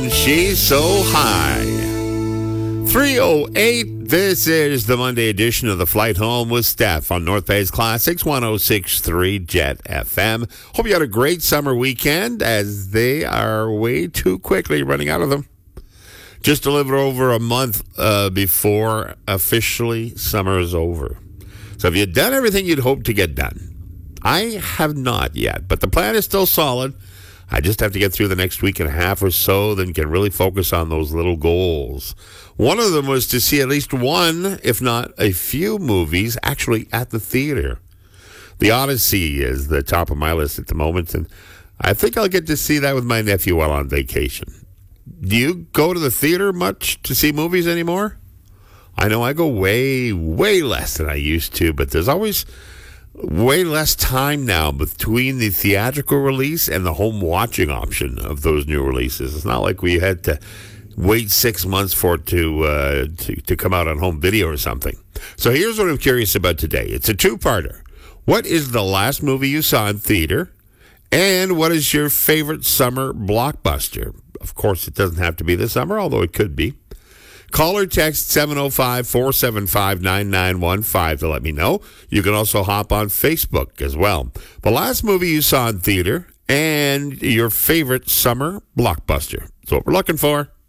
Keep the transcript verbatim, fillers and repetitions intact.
She's so high. three oh eight, this is the Monday edition of The Flight Home with Steph on North Bay's Classics, one oh six point three Jet F M. Hope you had a great summer weekend, as they are way too quickly running out of them. Just a little over a month uh, before officially summer is over. So have you done everything you'd hoped to get done? I have not yet, but the plan is still solid. I just have to get through the next week and a half or so, then can really focus on those little goals. One of them was to see at least one, if not a few movies, actually at the theater. The Odyssey is the top of my list at the moment, and I think I'll get to see that with my nephew while on vacation. Do you go to the theater much to see movies anymore? I know I go way, way less than I used to, but there's always way less time now between the theatrical release and the home watching option of those new releases. It's not like we had to wait six months for it to, uh, to, to come out on home video or something. So here's what I'm curious about today. It's a two-parter. What is the last movie you saw in theater? And what is your favorite summer blockbuster? Of course, it doesn't have to be this summer, although it could be. Call or text seven oh five, four seven five, nine nine one five to let me know. You can also hop on Facebook as well. The last movie you saw in theater and your favorite summer blockbuster. That's what we're looking for.